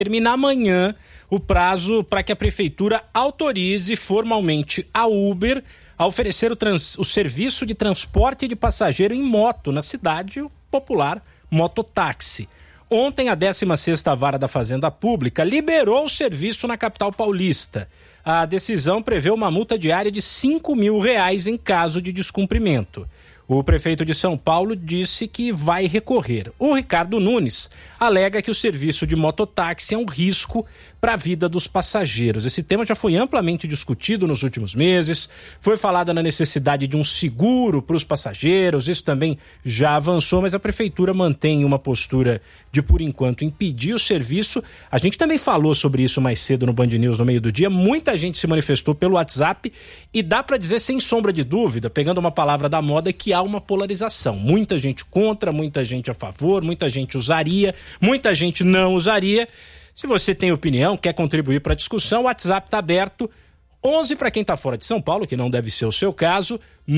Termina amanhã o prazo para que a prefeitura autorize formalmente a Uber a oferecer o serviço de transporte de passageiro em moto na cidade, o popular mototáxi. Ontem, a 16ª Vara da Fazenda Pública liberou o serviço na capital paulista. A decisão prevê uma multa diária de R$5.000 em caso de descumprimento. O prefeito de São Paulo disse que vai recorrer. O Ricardo Nunes alega que o serviço de mototáxi é um risco para a vida dos passageiros. Esse tema já foi amplamente discutido nos últimos meses, foi falada na necessidade de um seguro para os passageiros, isso também já avançou, mas a prefeitura mantém uma postura de, por enquanto, impedir o serviço. A gente também falou sobre isso mais cedo no Band News no meio do dia, muita gente se manifestou pelo WhatsApp e dá para dizer sem sombra de dúvida, pegando uma palavra da moda, que há uma polarização. Muita gente contra, muita gente a favor, muita gente usaria, muita gente não usaria. Se você tem opinião, quer contribuir para a discussão, o WhatsApp está aberto. 11 para quem está fora de São Paulo, que não deve ser o seu caso,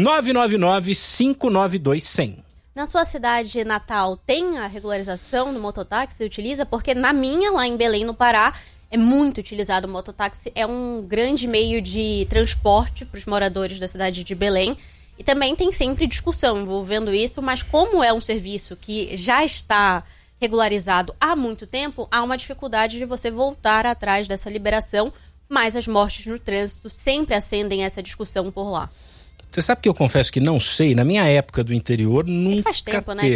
999-592-100. Na sua cidade natal tem a regularização do mototáxi? Você utiliza? Porque na minha, lá em Belém, no Pará, é muito utilizado o mototáxi. É um grande meio de transporte para os moradores da cidade de Belém. E também tem sempre discussão envolvendo isso, mas como é um serviço que já está regularizado há muito tempo, há uma dificuldade de você voltar atrás dessa liberação, mas as mortes no trânsito sempre acendem essa discussão por lá. Você sabe que eu confesso que não sei, na minha época do interior nunca faz tempo, teve. Né?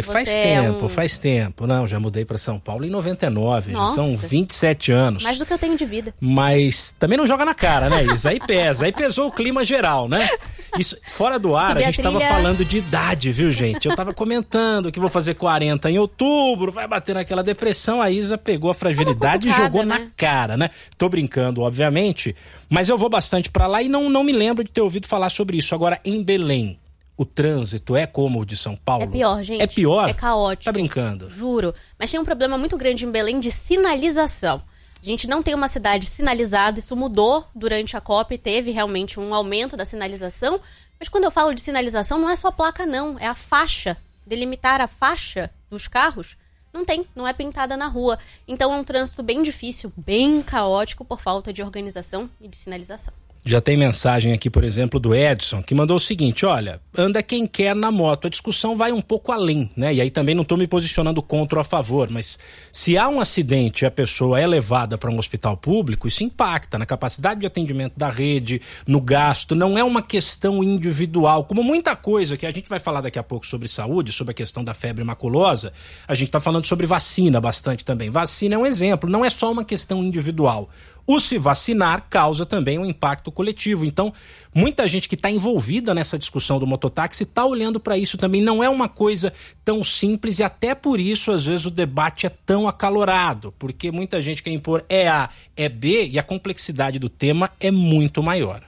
Faz tempo. Não, já mudei para São Paulo em 99, Nossa, já são 27 anos. Mais do que eu tenho de vida. Mas também não joga na cara, né, Isa? Aí pesa, aí pesou o clima geral, né? Isso, fora do ar, a gente tava falando de idade, viu, gente? Eu tava comentando que vou fazer 40 em outubro, vai bater naquela depressão, a Isa pegou a fragilidade e jogou na cara, né? Tô brincando, obviamente, mas eu vou bastante pra lá e não me lembro de ter ouvido falar sobre isso. Agora, em Belém, o trânsito é como o de São Paulo? É pior, gente. É pior? É caótico. Tá brincando? Juro. Mas tem um problema muito grande em Belém de sinalização. A gente não tem uma cidade sinalizada, isso mudou durante a COP, teve realmente um aumento da sinalização, mas quando eu falo de sinalização não é só placa não, é a faixa, delimitar a faixa dos carros, não é pintada na rua. Então é um trânsito bem difícil, bem caótico por falta de organização e de sinalização. Já tem mensagem aqui, por exemplo, do Edson, que mandou o seguinte: olha, anda quem quer na moto, a discussão vai um pouco além, né? E aí também não estou me posicionando contra ou a favor, mas se há um acidente e a pessoa é levada para um hospital público, isso impacta na capacidade de atendimento da rede, no gasto, não é uma questão individual, como muita coisa que a gente vai falar daqui a pouco sobre saúde, sobre a questão da febre maculosa, a gente está falando sobre vacina bastante também. Vacina é um exemplo, não é só uma questão individual. O se vacinar causa também um impacto coletivo. Então, muita gente que está envolvida nessa discussão do mototáxi está olhando para isso também. Não é uma coisa tão simples e até por isso, às vezes, o debate é tão acalorado. Porque muita gente quer impor é A, é B e a complexidade do tema é muito maior.